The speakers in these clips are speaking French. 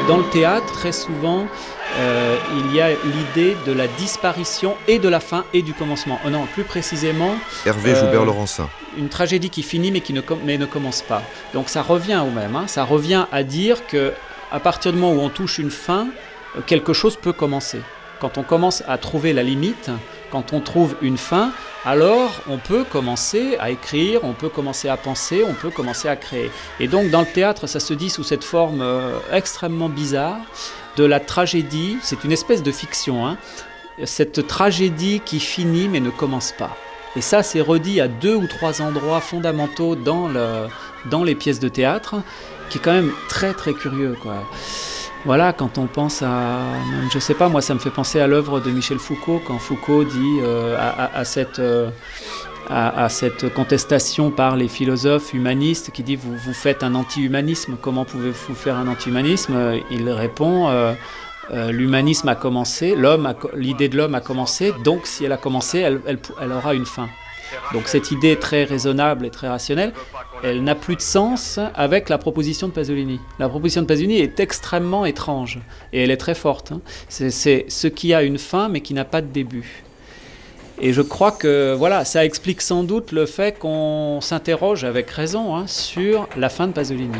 Dans le théâtre, très souvent, il y a l'idée de la disparition et de la fin et du commencement. Oh non, plus précisément... Hervé Joubert-Laurencin. Une tragédie qui finit mais qui ne commence pas. Donc ça revient au même. Ça revient à dire qu'à partir du moment où on touche une fin, quelque chose peut commencer. Quand on commence à trouver la limite, quand on trouve une fin, alors on peut commencer à écrire, on peut commencer à penser, on peut commencer à créer. Et donc dans le théâtre, ça se dit sous cette forme extrêmement bizarre de la tragédie. C'est une espèce de fiction, cette tragédie qui finit mais ne commence pas. Et ça, c'est redit à 2 ou 3 endroits fondamentaux dans les pièces de théâtre, qui est quand même très très curieux, quoi. Voilà, quand on pense à... Je sais pas, moi ça me fait penser à l'œuvre de Michel Foucault, quand Foucault dit à cette contestation par les philosophes humanistes qui dit vous faites un anti-humanisme, comment pouvez-vous faire un anti-humanisme? Il répond l'humanisme a commencé, l'idée de l'homme a commencé, donc si elle a commencé, elle aura une fin. Donc cette idée très raisonnable et très rationnelle, elle n'a plus de sens avec la proposition de Pasolini. La proposition de Pasolini est extrêmement étrange et elle est très forte. C'est ce qui a une fin mais qui n'a pas de début. Et je crois que voilà, ça explique sans doute le fait qu'on s'interroge avec raison sur la fin de Pasolini.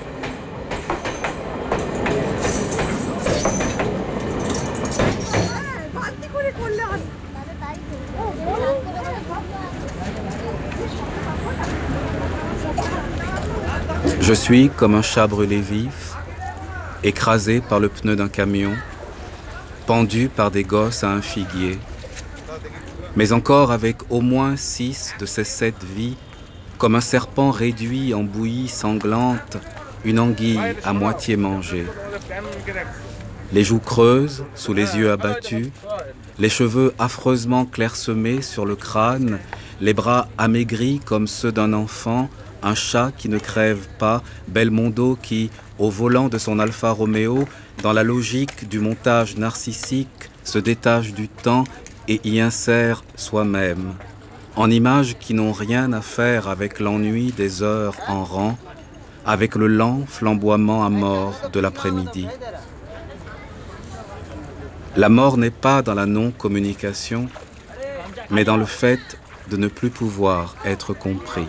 Je suis comme un chat brûlé vif, écrasé par le pneu d'un camion, pendu par des gosses à un figuier, mais encore avec au moins 6 de ces 7 vies, comme un serpent réduit en bouillie sanglante, une anguille à moitié mangée. Les joues creuses, sous les yeux abattus, les cheveux affreusement clairsemés sur le crâne, les bras amaigris comme ceux d'un enfant, un chat qui ne crève pas, Belmondo qui, au volant de son Alfa Romeo, dans la logique du montage narcissique, se détache du temps et y insère soi-même, en images qui n'ont rien à faire avec l'ennui des heures en rang, avec le lent flamboiement à mort de l'après-midi. La mort n'est pas dans la non-communication, mais dans le fait de ne plus pouvoir être compris.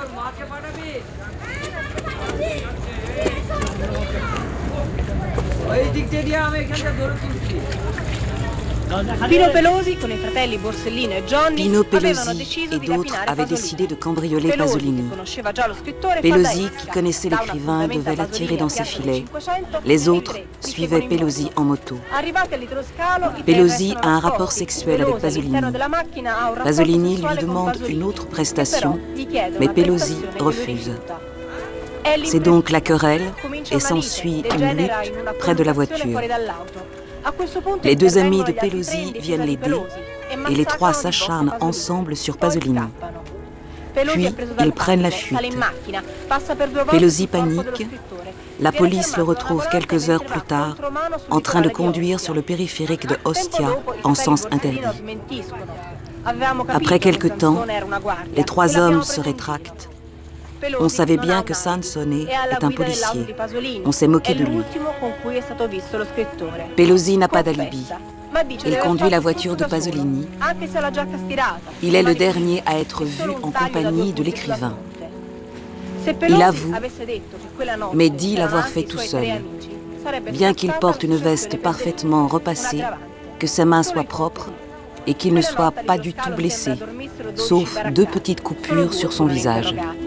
Pino Pelosi, con i fratelli Borsellino e Johnny, Pino Pelosi et d'autres avaient décidé de cambrioler Pasolini. Pelosi, qui connaissait l'écrivain, devait l'attirer dans ses filets. Les autres suivaient Pelosi en moto. Pelosi a un rapport sexuel avec Pasolini. Pasolini lui demande une autre prestation, mais Pelosi refuse. C'est donc la querelle et s'ensuit une lutte près de la voiture. Les 2 amis de Pelosi viennent l'aider et les 3 s'acharnent ensemble sur Pasolini. Puis ils prennent la fuite. Pelosi panique. La police le retrouve quelques heures plus tard en train de conduire sur le périphérique de Ostia en sens interdit. Après quelque temps, les 3 hommes se rétractent. On savait bien que Sansone est un policier. On s'est moqué de lui. Pelosi n'a pas d'alibi. Il conduit la voiture de Pasolini. Il est le dernier à être vu en compagnie de l'écrivain. Il avoue, mais dit l'avoir fait tout seul. Bien qu'il porte une veste parfaitement repassée, que ses mains soient propres et qu'il ne soit pas du tout blessé, sauf 2 petites coupures sur son visage.